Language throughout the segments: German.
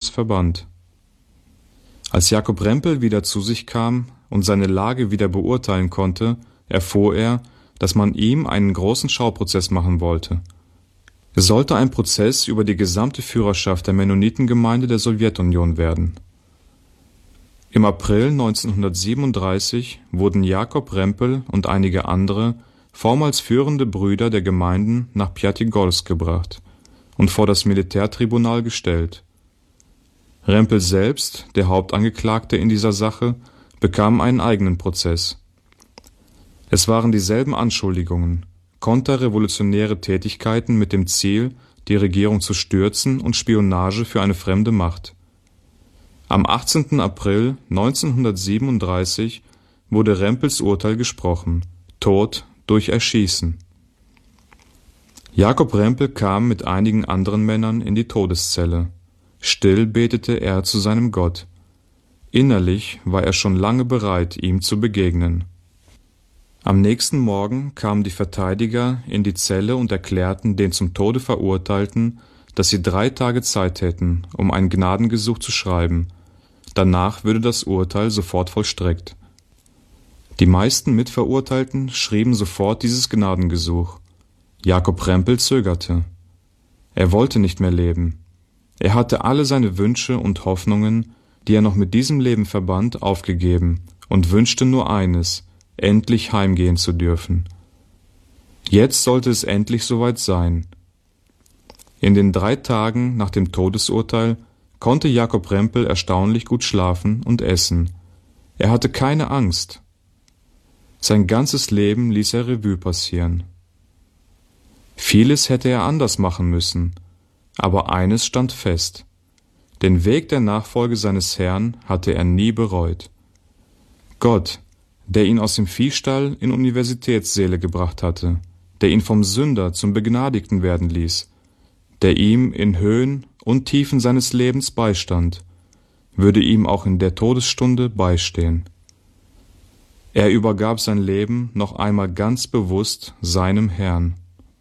verbannt. Als Jakob Rempel wieder zu sich kam und seine Lage wieder beurteilen konnte, erfuhr er, dass man ihm einen großen Schauprozess machen wollte. Es sollte ein Prozess über die gesamte Führerschaft der Mennonitengemeinde der Sowjetunion werden. Im April 1937 wurden Jakob Rempel und einige andere vormals führende Brüder der Gemeinden nach Pjatigorsk gebracht und vor das Militärtribunal gestellt. Rempel selbst, der Hauptangeklagte in dieser Sache, bekam einen eigenen Prozess. Es waren dieselben Anschuldigungen, konterrevolutionäre Tätigkeiten mit dem Ziel, die Regierung zu stürzen und Spionage für eine fremde Macht. Am 18. April 1937 wurde Rempels Urteil gesprochen: Tod durch Erschießen. Jakob Rempel kam mit einigen anderen Männern in die Todeszelle. Still betete er zu seinem Gott. Innerlich war er schon lange bereit, ihm zu begegnen. Am nächsten Morgen kamen die Verteidiger in die Zelle und erklärten den zum Tode Verurteilten, dass sie 3 Tage Zeit hätten, um ein Gnadengesuch zu schreiben. Danach würde das Urteil sofort vollstreckt. Die meisten Mitverurteilten schrieben sofort dieses Gnadengesuch. Jakob Rempel zögerte. Er wollte nicht mehr leben. Er hatte alle seine Wünsche und Hoffnungen, die er noch mit diesem Leben verband, aufgegeben und wünschte nur eines: endlich heimgehen zu dürfen. Jetzt sollte es endlich soweit sein. In den 3 Tagen nach dem Todesurteil konnte Jakob Rempel erstaunlich gut schlafen und essen. Er hatte keine Angst. Sein ganzes Leben ließ er Revue passieren. Vieles hätte er anders machen müssen, aber eines stand fest: Den Weg der Nachfolge seines Herrn hatte er nie bereut. Gott, der ihn aus dem Viehstall in Universitätssäle gebracht hatte, der ihn vom Sünder zum Begnadigten werden ließ, der ihm in Höhen und Tiefen seines Lebens beistand, würde ihm auch in der Todesstunde beistehen. Er übergab sein Leben noch einmal ganz bewusst seinem Herrn.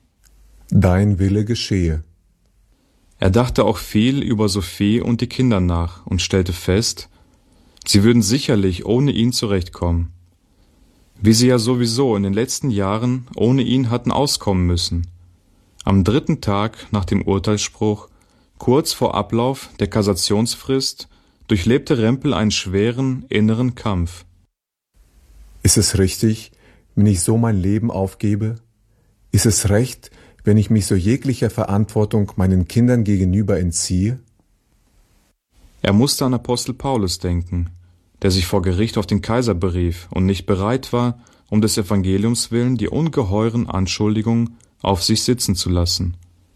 Dein Wille geschehe. Er dachte auch viel über Sophie und die Kinder nach und stellte fest, sie würden sicherlich ohne ihn zurechtkommen. Wie sie ja sowieso in den letzten Jahren ohne ihn hatten auskommen müssen. Am 3. Tag nach dem Urteilsspruch, kurz vor Ablauf der Kassationsfrist, durchlebte Rempel einen schweren inneren Kampf. Ist es richtig, wenn ich so mein Leben aufgebe? Ist es recht, wenn ich mich so jeglicher Verantwortung meinen Kindern gegenüber entziehe? Er musste an Apostel Paulus denken, der sich vor Gericht auf den Kaiser berief und nicht bereit war, um des Evangeliums willen die ungeheuren Anschuldigungen auf sich sitzen zu lassen.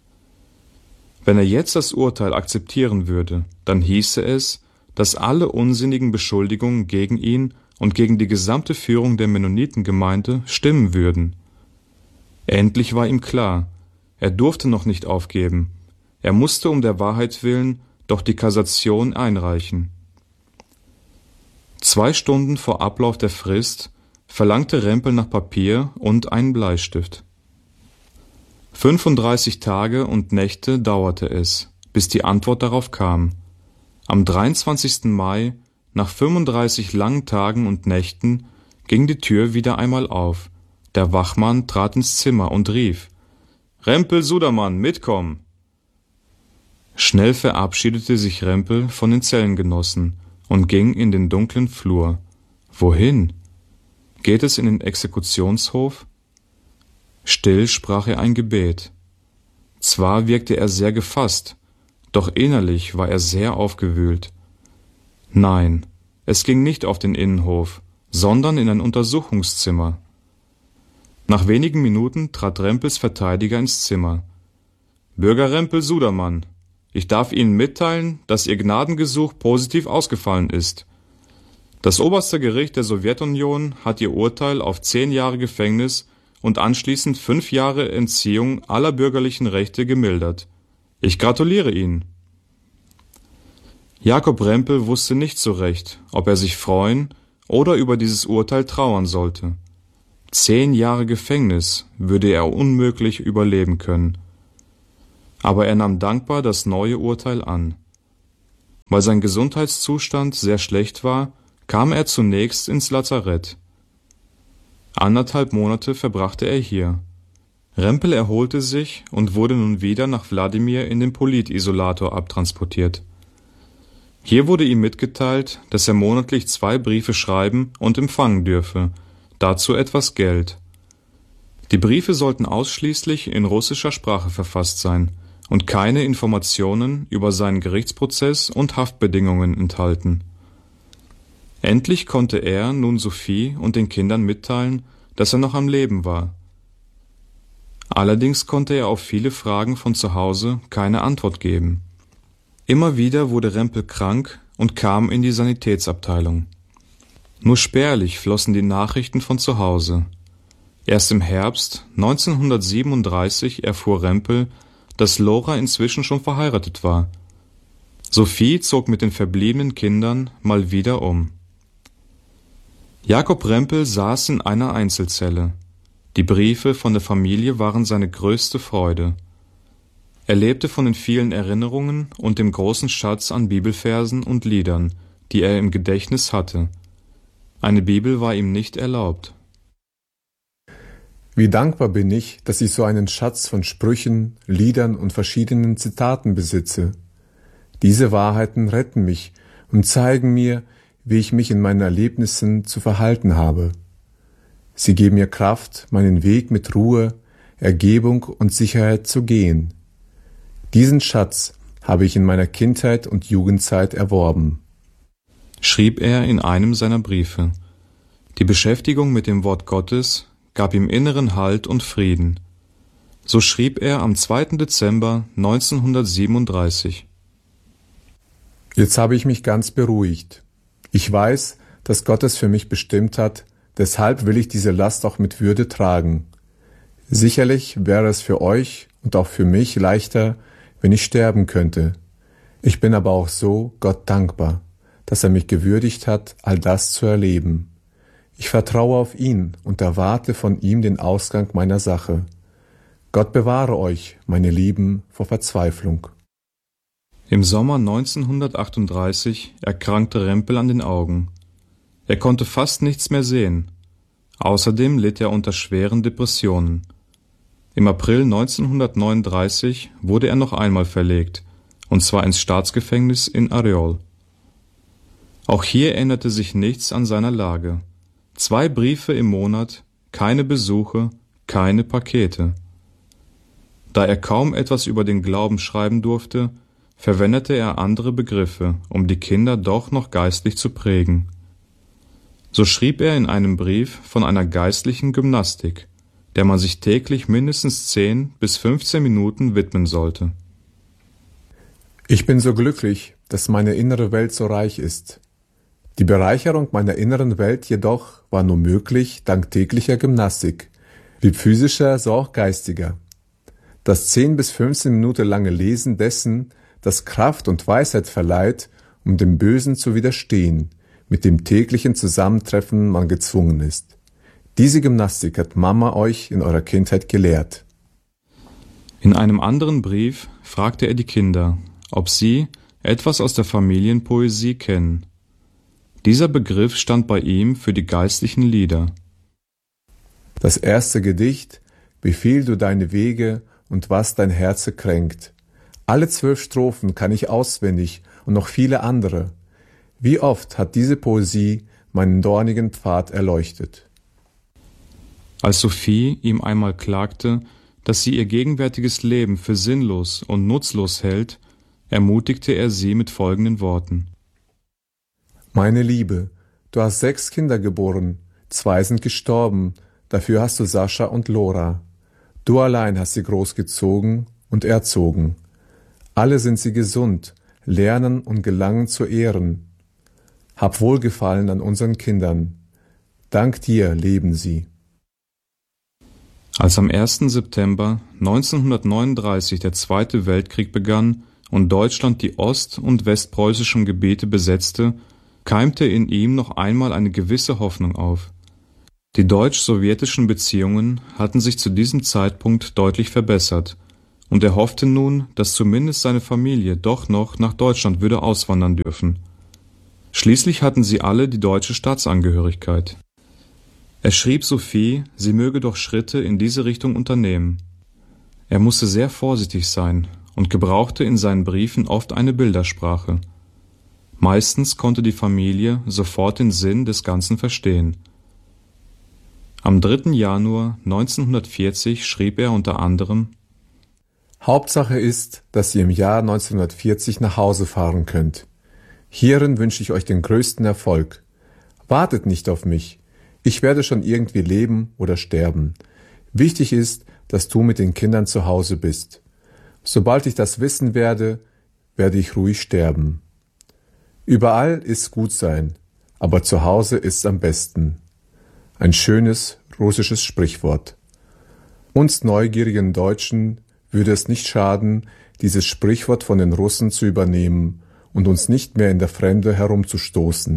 Wenn er jetzt das Urteil akzeptieren würde, dann hieße es, dass alle unsinnigen Beschuldigungen gegen ihn und gegen die gesamte Führung der Mennonitengemeinde stimmen würden. Endlich war ihm klar, er durfte noch nicht aufgeben, er musste um der Wahrheit willen doch die Kassation einreichen. 2 Stunden vor Ablauf der Frist verlangte Rempel nach Papier und einen Bleistift. 35 Tage und Nächte dauerte es, bis die Antwort darauf kam. Am 23. Mai, nach 35 langen Tagen und Nächten, ging die Tür wieder einmal auf. Der Wachmann trat ins Zimmer und rief: »Rempel Sudermann, mitkommen!« Schnell verabschiedete sich Rempel von den Zellengenossen und ging in den dunklen Flur. Wohin? Geht es in den Exekutionshof? Still sprach er ein Gebet. Zwar wirkte er sehr gefasst, doch innerlich war er sehr aufgewühlt. Nein, es ging nicht auf den Innenhof, sondern in ein Untersuchungszimmer. Nach wenigen Minuten trat Rempels Verteidiger ins Zimmer. »Bürger Rempel Sudermann, ich darf Ihnen mitteilen, dass Ihr Gnadengesuch positiv ausgefallen ist. Das oberste Gericht der Sowjetunion hat Ihr Urteil auf 10 Jahre Gefängnis und anschließend 5 Jahre Entziehung aller bürgerlichen Rechte gemildert. Ich gratuliere Ihnen.« Jakob Rempel wusste nicht so recht, ob er sich freuen oder über dieses Urteil trauern sollte. 10 Jahre Gefängnis würde er unmöglich überleben können. Aber er nahm dankbar das neue Urteil an. Weil sein Gesundheitszustand sehr schlecht war, kam er zunächst ins Lazarett. 1,5 Monate verbrachte er hier. Rempel erholte sich und wurde nun wieder nach Wladimir in den Politisolator abtransportiert. Hier wurde ihm mitgeteilt, dass er monatlich 2 Briefe schreiben und empfangen dürfe, dazu etwas Geld. Die Briefe sollten ausschließlich in russischer Sprache verfasst sein und keine Informationen über seinen Gerichtsprozess und Haftbedingungen enthalten. Endlich konnte er nun Sophie und den Kindern mitteilen, dass er noch am Leben war. Allerdings konnte er auf viele Fragen von zu Hause keine Antwort geben. Immer wieder wurde Rempel krank und kam in die Sanitätsabteilung. Nur spärlich flossen die Nachrichten von zu Hause. Erst im Herbst 1937 erfuhr Rempel, dass Lora inzwischen schon verheiratet war. Sophie zog mit den verbliebenen Kindern mal wieder um. Jakob Rempel saß in einer Einzelzelle. Die Briefe von der Familie waren seine größte Freude. Er lebte von den vielen Erinnerungen und dem großen Schatz an Bibelversen und Liedern, die er im Gedächtnis hatte. Eine Bibel war ihm nicht erlaubt. Wie dankbar bin ich, dass ich so einen Schatz von Sprüchen, Liedern und verschiedenen Zitaten besitze. Diese Wahrheiten retten mich und zeigen mir, wie ich mich in meinen Erlebnissen zu verhalten habe. Sie geben mir Kraft, meinen Weg mit Ruhe, Ergebung und Sicherheit zu gehen. Diesen Schatz habe ich in meiner Kindheit und Jugendzeit erworben, schrieb er in einem seiner Briefe. Die Beschäftigung mit dem Wort Gottes gab ihm inneren Halt und Frieden. So schrieb er am 2. Dezember 1937. Jetzt habe ich mich ganz beruhigt. Ich weiß, dass Gott es für mich bestimmt hat, deshalb will ich diese Last auch mit Würde tragen. Sicherlich wäre es für euch und auch für mich leichter, wenn ich sterben könnte. Ich bin aber auch so Gott dankbar, dass er mich gewürdigt hat, all das zu erleben. Ich vertraue auf ihn und erwarte von ihm den Ausgang meiner Sache. Gott bewahre euch, meine Lieben, vor Verzweiflung. Im Sommer 1938 erkrankte Rempel an den Augen. Er konnte fast nichts mehr sehen. Außerdem litt er unter schweren Depressionen. Im April 1939 wurde er noch einmal verlegt, und zwar ins Staatsgefängnis in Areol. Auch hier änderte sich nichts an seiner Lage. 2 Briefe im Monat, keine Besuche, keine Pakete. Da er kaum etwas über den Glauben schreiben durfte, verwendete er andere Begriffe, um die Kinder doch noch geistlich zu prägen. So schrieb er in einem Brief von einer geistlichen Gymnastik, der man sich täglich mindestens 10 bis 15 Minuten widmen sollte. Ich bin so glücklich, dass meine innere Welt so reich ist. Die Bereicherung meiner inneren Welt jedoch war nur möglich dank täglicher Gymnastik, wie physischer, so auch geistiger. Das 10 bis 15 Minuten lange Lesen dessen, das Kraft und Weisheit verleiht, um dem Bösen zu widerstehen, mit dem täglichen Zusammentreffen man gezwungen ist. Diese Gymnastik hat Mama euch in eurer Kindheit gelehrt. In einem anderen Brief fragte er die Kinder, ob sie etwas aus der Familienpoesie kennen. Dieser Begriff stand bei ihm für die geistlichen Lieder. Das erste Gedicht, Befiehl du deine Wege und was dein Herze kränkt. Alle 12 Strophen kann ich auswendig und noch viele andere. Wie oft hat diese Poesie meinen dornigen Pfad erleuchtet. Als Sophie ihm einmal klagte, dass sie ihr gegenwärtiges Leben für sinnlos und nutzlos hält, ermutigte er sie mit folgenden Worten. Meine Liebe, du hast 6 Kinder geboren, 2 sind gestorben, dafür hast du Sascha und Lora. Du allein hast sie großgezogen und erzogen. Alle sind sie gesund, lernen und gelangen zu Ehren. Hab Wohlgefallen an unseren Kindern. Dank dir leben sie. Als am 1. September 1939 der Zweite Weltkrieg begann und Deutschland die ost- und westpreußischen Gebiete besetzte, keimte in ihm noch einmal eine gewisse Hoffnung auf. Die deutsch-sowjetischen Beziehungen hatten sich zu diesem Zeitpunkt deutlich verbessert und er hoffte nun, dass zumindest seine Familie doch noch nach Deutschland würde auswandern dürfen. Schließlich hatten sie alle die deutsche Staatsangehörigkeit. Er schrieb Sophie, sie möge doch Schritte in diese Richtung unternehmen. Er musste sehr vorsichtig sein und gebrauchte in seinen Briefen oft eine Bildersprache. Meistens konnte die Familie sofort den Sinn des Ganzen verstehen. Am 3. Januar 1940 schrieb er unter anderem: Hauptsache ist, dass ihr im Jahr 1940 nach Hause fahren könnt. Hierin wünsche ich euch den größten Erfolg. Wartet nicht auf mich. Ich werde schon irgendwie leben oder sterben. Wichtig ist, dass du mit den Kindern zu Hause bist. Sobald ich das wissen werde, werde ich ruhig sterben. Überall ist gut sein, aber zu Hause ist's am besten. Ein schönes russisches Sprichwort. Uns neugierigen Deutschen würde es nicht schaden, dieses Sprichwort von den Russen zu übernehmen und uns nicht mehr in der Fremde herumzustoßen.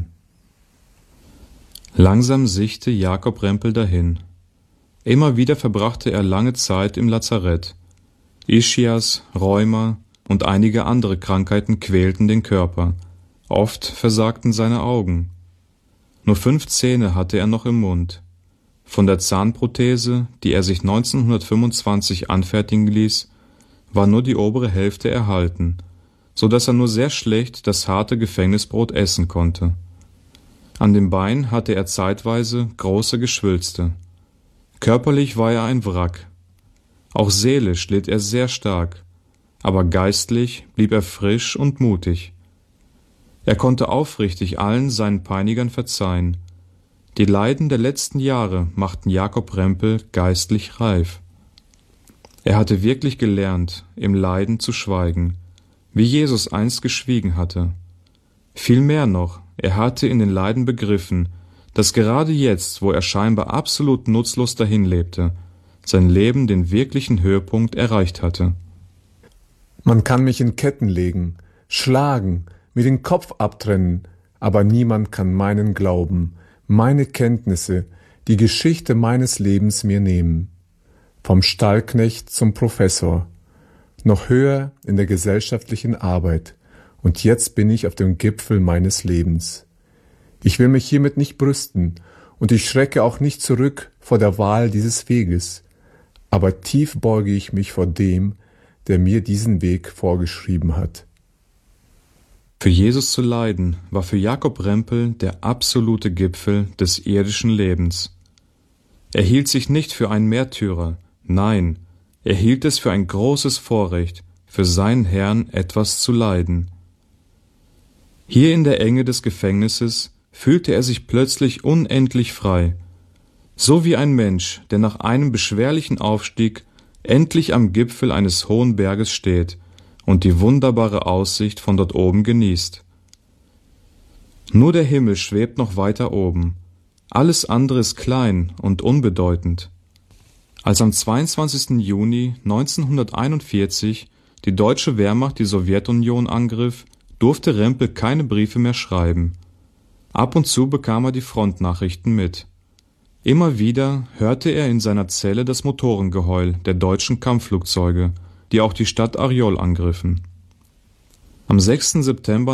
Langsam siechte Jakob Rempel dahin. Immer wieder verbrachte er lange Zeit im Lazarett. Ischias, Rheuma und einige andere Krankheiten quälten den Körper. Oft versagten seine Augen. Nur 5 Zähne hatte er noch im Mund. Von der Zahnprothese, die er sich 1925 anfertigen ließ, war nur die obere Hälfte erhalten, so dass er nur sehr schlecht das harte Gefängnisbrot essen konnte. An dem Bein hatte er zeitweise große Geschwülste. Körperlich war er ein Wrack. Auch seelisch litt er sehr stark, aber geistlich blieb er frisch und mutig. Er konnte aufrichtig allen seinen Peinigern verzeihen. Die Leiden der letzten Jahre machten Jakob Rempel geistlich reif. Er hatte wirklich gelernt, im Leiden zu schweigen, wie Jesus einst geschwiegen hatte. Viel mehr noch, er hatte in den Leiden begriffen, dass gerade jetzt, wo er scheinbar absolut nutzlos dahinlebte, sein Leben den wirklichen Höhepunkt erreicht hatte. Man kann mich in Ketten legen, schlagen, mir den Kopf abtrennen, aber niemand kann meinen Glauben, meine Kenntnisse, die Geschichte meines Lebens mir nehmen. Vom Stallknecht zum Professor, noch höher in der gesellschaftlichen Arbeit, und jetzt bin ich auf dem Gipfel meines Lebens. Ich will mich hiermit nicht brüsten, und ich schrecke auch nicht zurück vor der Wahl dieses Weges, aber tief beuge ich mich vor dem, der mir diesen Weg vorgeschrieben hat. Für Jesus zu leiden war für Jakob Rempel der absolute Gipfel des irdischen Lebens. Er hielt sich nicht für einen Märtyrer, nein, er hielt es für ein großes Vorrecht, für seinen Herrn etwas zu leiden. Hier in der Enge des Gefängnisses fühlte er sich plötzlich unendlich frei, so wie ein Mensch, der nach einem beschwerlichen Aufstieg endlich am Gipfel eines hohen Berges steht und die wunderbare Aussicht von dort oben genießt. Nur der Himmel schwebt noch weiter oben, alles andere ist klein und unbedeutend. Als am 22. Juni 1941 die deutsche Wehrmacht die Sowjetunion angriff, durfte Rempel keine Briefe mehr schreiben. Ab und zu bekam er die Frontnachrichten mit. Immer wieder hörte er in seiner Zelle das Motorengeheul der deutschen Kampfflugzeuge, die auch die Stadt Ariol angriffen. Am 6. September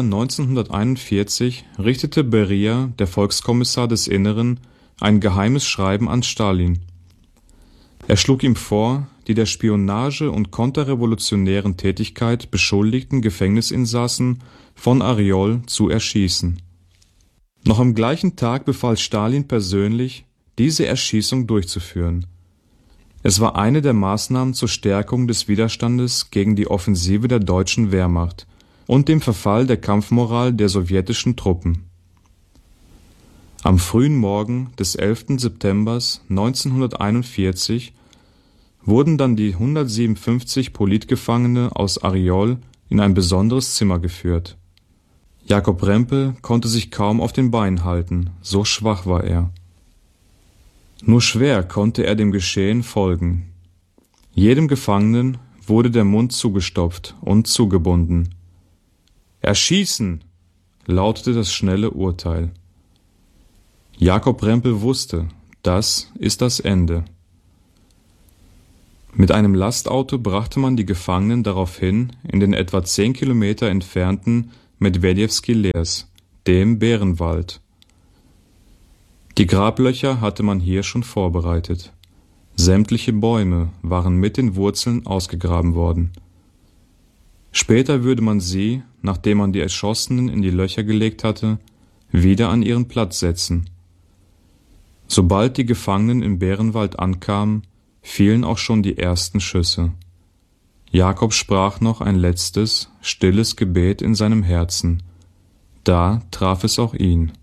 1941 richtete Beria, der Volkskommissar des Inneren, ein geheimes Schreiben an Stalin. Er schlug ihm vor, die der Spionage und konterrevolutionären Tätigkeit beschuldigten Gefängnisinsassen von Ariol zu erschießen. Noch am gleichen Tag befahl Stalin persönlich, diese Erschießung durchzuführen. Es war eine der Maßnahmen zur Stärkung des Widerstandes gegen die Offensive der deutschen Wehrmacht und dem Verfall der Kampfmoral der sowjetischen Truppen. Am frühen Morgen des 11. September 1941 wurden dann die 157 Politgefangene aus Ariol in ein besonderes Zimmer geführt. Jakob Rempel konnte sich kaum auf den Beinen halten, so schwach war er. Nur schwer konnte er dem Geschehen folgen. Jedem Gefangenen wurde der Mund zugestopft und zugebunden. »Erschießen«, lautete das schnelle Urteil. Jakob Rempel wusste, das ist das Ende. Mit einem Lastauto brachte man die Gefangenen daraufhin in den etwa 10 Kilometer entfernten Medvedevski Les, dem Bärenwald. Die Grablöcher hatte man hier schon vorbereitet. Sämtliche Bäume waren mit den Wurzeln ausgegraben worden. Später würde man sie, nachdem man die Erschossenen in die Löcher gelegt hatte, wieder an ihren Platz setzen. Sobald die Gefangenen im Bärenwald ankamen, fielen auch schon die ersten Schüsse. Jakob sprach noch ein letztes, stilles Gebet in seinem Herzen. Da traf es auch ihn.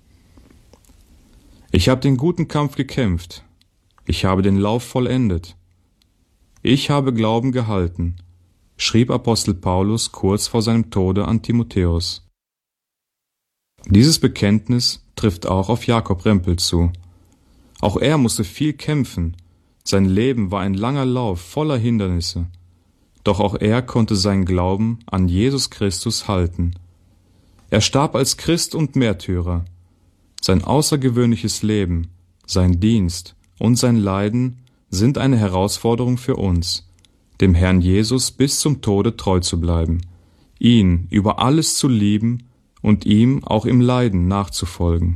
Ich habe den guten Kampf gekämpft. Ich habe den Lauf vollendet. Ich habe Glauben gehalten, schrieb Apostel Paulus kurz vor seinem Tode an Timotheus. Dieses Bekenntnis trifft auch auf Jakob Rempel zu. Auch er musste viel kämpfen. Sein Leben war ein langer Lauf voller Hindernisse. Doch auch er konnte seinen Glauben an Jesus Christus halten. Er starb als Christ und Märtyrer. Sein außergewöhnliches Leben, sein Dienst und sein Leiden sind eine Herausforderung für uns, dem Herrn Jesus bis zum Tode treu zu bleiben, ihn über alles zu lieben und ihm auch im Leiden nachzufolgen.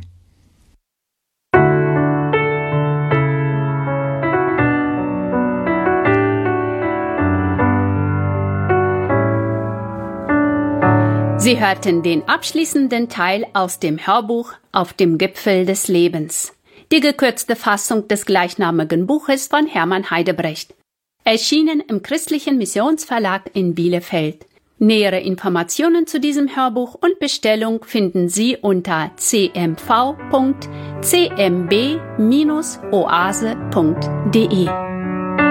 Sie hörten den abschließenden Teil aus dem Hörbuch Auf dem Gipfel des Lebens. Die gekürzte Fassung des gleichnamigen Buches von Hermann Heidebrecht. Erschienen im Christlichen Missionsverlag in Bielefeld. Nähere Informationen zu diesem Hörbuch und Bestellung finden Sie unter cmv.cmb-oase.de.